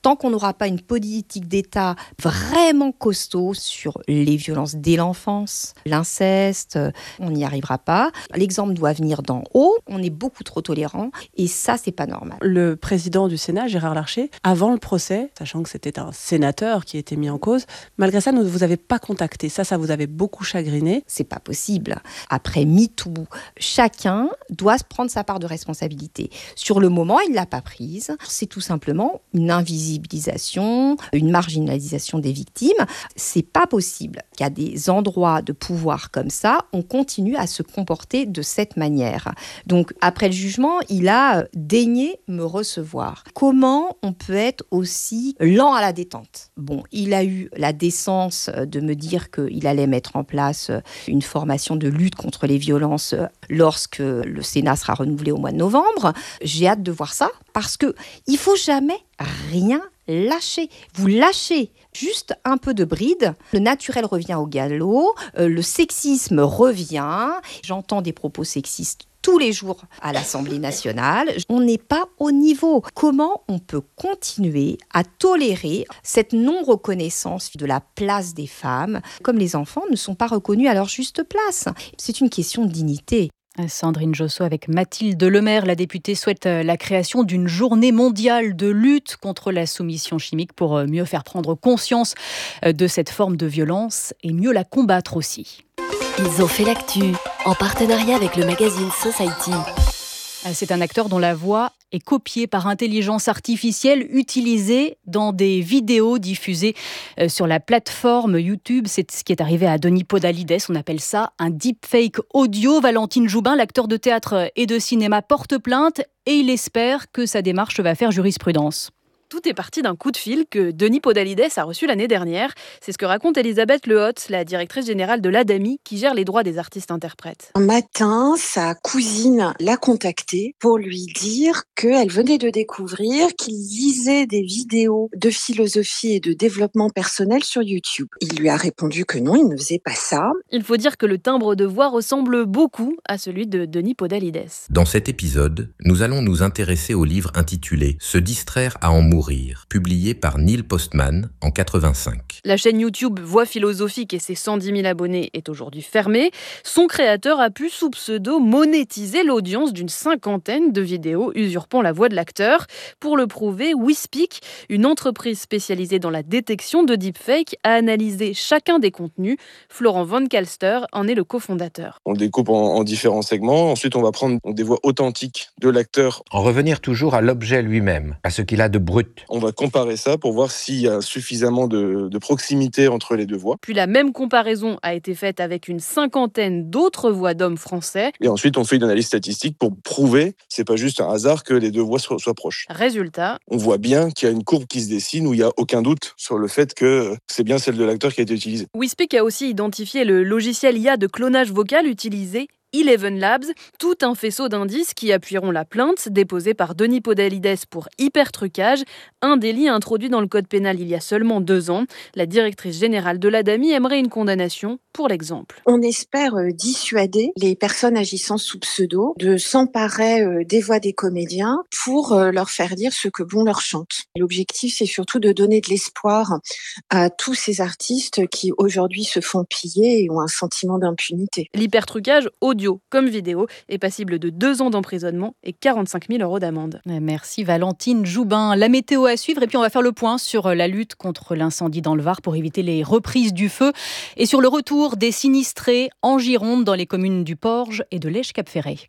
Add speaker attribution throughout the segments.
Speaker 1: Tant qu'on n'aura pas une politique d'État vraiment costaud sur les violences dès l'enfance, l'inceste, on n'y arrivera pas. L'exemple doit venir d'en haut. On est beaucoup trop tolérant et ça, c'est pas normal.
Speaker 2: Le président du Sénat, Gérard Larcher, avant le procès, sachant que c'était un sénateur qui était mis en cause, malgré ça, ne vous avez pas contacté. Ça vous avait beaucoup chagriné.
Speaker 1: C'est pas possible. Après MeToo, chacun doit prendre sa part de responsabilité. Sur le moment, il l'a pas prise. C'est tout simplement une invisibilisation, une marginalisation des victimes. C'est pas possible qu'à des endroits de pouvoir comme ça, on continue à se comporter de cette manière. Donc, après le jugement, il a daigné me recevoir. Comment on peut être aussi lent à la détente ? Bon, il a eu la décence de me dire qu'il allait mettre en place une formation de lutte contre les violences lorsque le Sénat sera renouvelé au mois de novembre. J'ai hâte de voir ça parce qu'il ne faut jamais rien lâcher. Vous lâchez juste un peu de bride, le naturel revient au galop, le sexisme revient. J'entends des propos sexistes tous les jours à l'Assemblée nationale. On n'est pas au niveau. Comment on peut continuer à tolérer cette non-reconnaissance de la place des femmes, comme les enfants ne sont pas reconnus à leur juste place ? C'est une question de dignité.
Speaker 3: Sandrine Josso avec Mathilde Lemaire. La députée souhaite la création d'une journée mondiale de lutte contre la soumission chimique pour mieux faire prendre conscience de cette forme de violence et mieux la combattre aussi.
Speaker 4: Ils ont fait l'actu en partenariat avec le magazine Society.
Speaker 3: C'est un acteur dont la voix est copiée par intelligence artificielle, utilisée dans des vidéos diffusées sur la plateforme YouTube. C'est ce qui est arrivé à Denis Podalides. On appelle ça un deepfake audio. Valentine Joubin, l'acteur de théâtre et de cinéma, porte plainte et il espère que sa démarche va faire jurisprudence.
Speaker 5: Tout est parti d'un coup de fil que Denis Podalides a reçu l'année dernière. C'est ce que raconte Elisabeth Lehotte, la directrice générale de l'ADAMI, qui gère les droits des artistes-interprètes.
Speaker 6: Un matin, sa cousine l'a contacté pour lui dire qu'elle venait de découvrir qu'il lisait des vidéos de philosophie et de développement personnel sur YouTube. Il lui a répondu que non, il ne faisait pas ça.
Speaker 5: Il faut dire que le timbre de voix ressemble beaucoup à celui de Denis Podalides.
Speaker 7: Dans cet épisode, nous allons nous intéresser au livre intitulé « Se distraire à en mourir », publié par Neil Postman en 85.
Speaker 5: La chaîne YouTube Voix philosophique et ses 110 000 abonnés est aujourd'hui fermée. Son créateur a pu, sous pseudo, monétiser l'audience d'une 50aine de vidéos usurpant la voix de l'acteur. Pour le prouver, WeSpeak, une entreprise spécialisée dans la détection de deepfake, a analysé chacun des contenus. Florent Van Kalster en est le cofondateur.
Speaker 8: On le découpe en différents segments. Ensuite, on va prendre des voix authentiques de l'acteur.
Speaker 9: En revenir toujours à l'objet lui-même, à ce qu'il a de brut.
Speaker 8: On va comparer ça pour voir s'il y a suffisamment de proximité entre les deux voix.
Speaker 5: Puis la même comparaison a été faite avec une 50aine d'autres voix d'hommes français.
Speaker 8: Et ensuite, on fait une analyse statistique pour prouver, c'est pas juste un hasard que les deux voix soient proches.
Speaker 5: Résultat,
Speaker 8: on voit bien qu'il y a une courbe qui se dessine où il n'y a aucun doute sur le fait que c'est bien celle de l'acteur qui a été utilisée.
Speaker 5: WeSpeak a aussi identifié le logiciel IA de clonage vocal utilisé, Eleven Labs, tout un faisceau d'indices qui appuieront la plainte déposée par Denis Podalides pour hypertrucage, un délit introduit dans le code pénal il y a seulement 2 ans. La directrice générale de l'ADAMI aimerait une condamnation pour l'exemple.
Speaker 6: On espère dissuader les personnes agissant sous pseudo de s'emparer des voix des comédiens pour leur faire dire ce que bon leur chante. L'objectif, c'est surtout de donner de l'espoir à tous ces artistes qui aujourd'hui se font piller et ont un sentiment d'impunité.
Speaker 5: L'hypertrucage audio comme vidéo est passible de 2 ans d'emprisonnement et 45 000 € d'amende.
Speaker 3: Merci Valentine Joubin. La météo à suivre et puis on va faire le point sur la lutte contre l'incendie dans le Var pour éviter les reprises du feu et sur le retour des sinistrés en Gironde dans les communes du Porge et de Lèche-Cap-Ferré.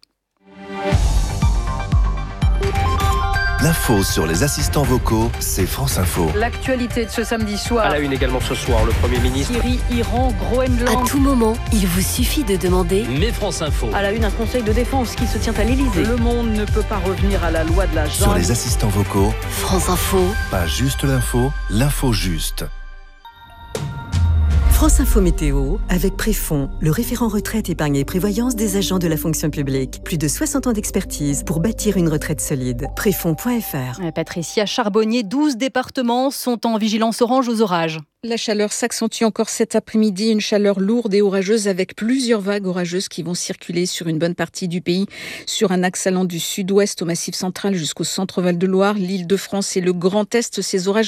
Speaker 10: L'info sur les assistants vocaux, c'est France Info.
Speaker 11: L'actualité de ce samedi soir.
Speaker 12: À la une également ce soir, le Premier ministre.
Speaker 11: Syrie, Iran, Groenland.
Speaker 4: À tout moment, il vous suffit de demander.
Speaker 12: Mais France Info.
Speaker 11: À la une, un conseil de défense qui se tient à l'Élysée. Le monde ne peut pas revenir à la loi de la jungle.
Speaker 10: Sur les assistants vocaux,
Speaker 4: France Info.
Speaker 10: Pas juste l'info, l'info juste.
Speaker 13: France Info Météo, avec Préfond, le référent retraite, épargne et prévoyance des agents de la fonction publique. Plus de 60 ans d'expertise pour bâtir une retraite solide. Préfond.fr.
Speaker 3: Patricia Charbonnier, 12 départements sont en vigilance orange aux orages.
Speaker 14: La chaleur s'accentue encore cet après-midi, une chaleur lourde et orageuse avec plusieurs vagues orageuses qui vont circuler sur une bonne partie du pays, sur un axe allant du sud-ouest au Massif central jusqu'au centre Val-de-Loire, l'Île-de-France et le Grand Est. Ces orages